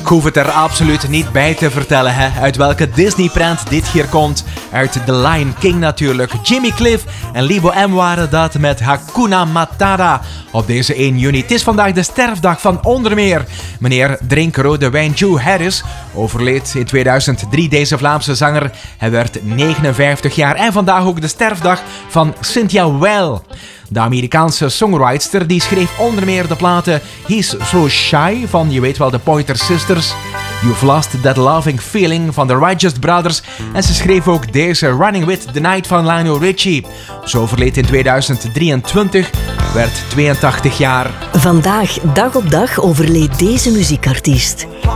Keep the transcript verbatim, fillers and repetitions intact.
Ik hoef het er absoluut niet bij te vertellen, hè, uit welke Disney-prent dit hier komt. Uit The Lion King natuurlijk. Jimmy Cliff en Libo M waren dat met Hakuna Matata. Op deze één juni. Het is vandaag de sterfdag van onder meer meneer Drinkrode wijn Joe Harris. Overleed in tweeduizend drie deze Vlaamse zanger. Hij werd negenenvijftig jaar. En vandaag ook de sterfdag van Cynthia Weil. De Amerikaanse songwriter die schreef onder meer de platen He's So Shy van, je weet wel, de Pointer Sisters. You've Lost That Loving Feeling van de Righteous Brothers. En ze schreef ook deze Running With The Night van Lionel Richie. Ze overleed in tweeduizend drieëntwintig, werd tweeëntachtig jaar. Vandaag, dag op dag, overleed deze muziekartiest.